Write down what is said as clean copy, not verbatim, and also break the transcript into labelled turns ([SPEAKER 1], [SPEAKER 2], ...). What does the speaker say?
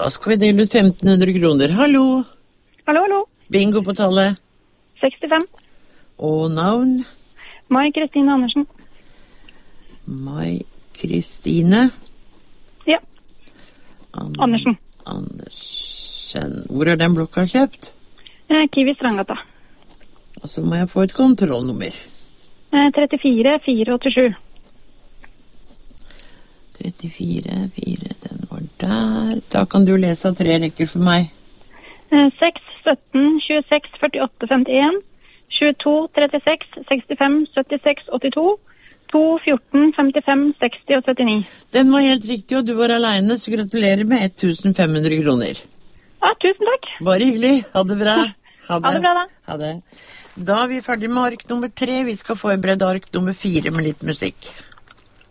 [SPEAKER 1] Da skal vi dele ut 1500 kroner. Hallo?
[SPEAKER 2] Hallo, hallo.
[SPEAKER 1] Bingo på tallet.
[SPEAKER 2] 65.
[SPEAKER 1] Og navn?
[SPEAKER 2] Mai Kristine Andersen.
[SPEAKER 1] Mai Kristine?
[SPEAKER 2] Ja. Andersen.
[SPEAKER 1] Andersen. Hvor er den blokka kjøpt?
[SPEAKER 2] Kiwi Strandgata.
[SPEAKER 1] Og så må jeg få et kontrollnummer.
[SPEAKER 2] 34 487.
[SPEAKER 1] 34 4, den var der. Da kan du lese av 3 rekker for meg.
[SPEAKER 2] 6 17 26 48 51. 22 36 65 76 82. 2 14 55 60 og 79.
[SPEAKER 1] Den var helt riktig, og du var alene, så gratulerer med 1500 kroner.
[SPEAKER 2] Ja, tusen takk.
[SPEAKER 1] Bare hyggelig. Ha det bra.
[SPEAKER 2] Ha det bra da.
[SPEAKER 1] Ha det. Da er vi ferdig med ark nummer 3. Vi skal forberede ark nummer 4 med litt musikk.